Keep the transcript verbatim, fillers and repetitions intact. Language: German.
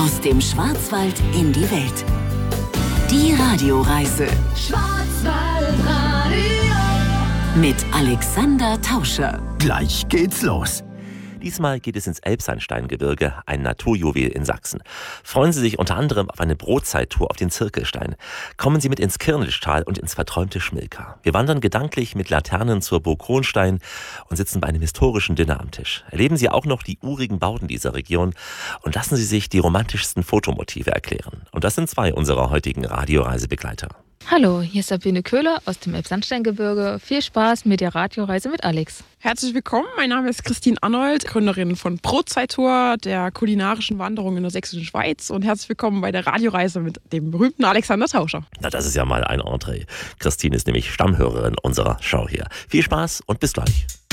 Aus dem Schwarzwald in die Welt. Die Radioreise. Schwarzwaldradio. Mit Alexander Tauscher. Gleich geht's los. Diesmal geht es ins Elbsandsteingebirge, ein Naturjuwel in Sachsen. Freuen Sie sich unter anderem auf eine Brotzeittour auf den Zirkelstein. Kommen Sie mit ins Kirnischtal und ins verträumte Schmilka. Wir wandern gedanklich mit Laternen zur Burg Kronstein und sitzen bei einem historischen Dinner am Tisch. Erleben Sie auch noch die urigen Bauten dieser Region und lassen Sie sich die romantischsten Fotomotive erklären. Und das sind zwei unserer heutigen Radioreisebegleiter. Hallo, hier ist Sabine Köhler aus dem Elbsandsteingebirge. Viel Spaß mit der Radioreise mit Alex. Herzlich willkommen, mein Name ist Christine Arnold, Gründerin von Brotzeittour, der kulinarischen Wanderung in der sächsischen Schweiz. Und herzlich willkommen bei der Radioreise mit dem berühmten Alexander Tauscher. Na, das ist ja mal ein Entree. Christine ist nämlich Stammhörerin unserer Show hier. Viel Spaß und bis gleich.